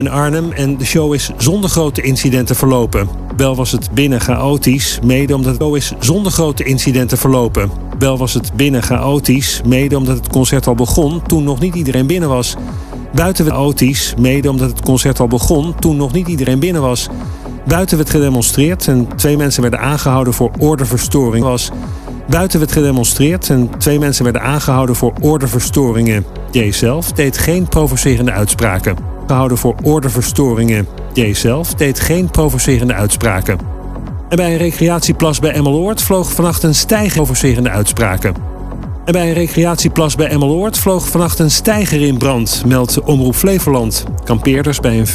in Arnhem en de show is zonder grote incidenten verlopen. Wel was het binnen chaotisch, mede omdat het concert al begon toen nog niet iedereen binnen was. Buiten werd gedemonstreerd en 2 mensen werden aangehouden voor ordeverstoringen. Jay zelf deed geen provocerende uitspraken. En bij een recreatieplas bij Emmeloord vloog vannacht een steiger in brand, meldt Omroep Flevoland. Kampeerders bij een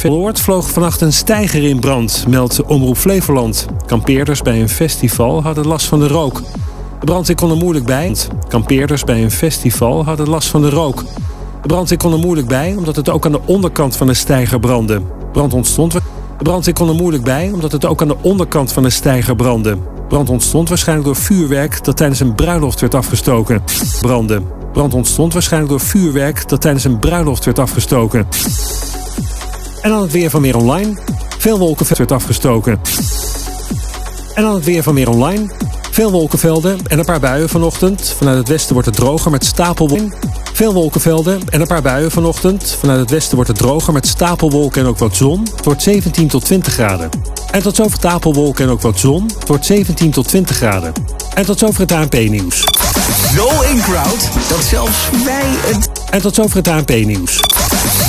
festival hadden last van de rook. De brandweer kon er moeilijk bij, omdat het ook aan de onderkant van de steiger brandde. Brand ontstond waarschijnlijk door vuurwerk dat tijdens een bruiloft werd afgestoken. En dan het weer van Meer Online. Veel wolkenvelden en een paar buien vanochtend. Vanuit het westen wordt het droger met stapelwolken. En ook wat zon. Het wordt 17 tot 20 graden. En tot zover het ANP-nieuws. Zo in crowd dat zelfs wij het...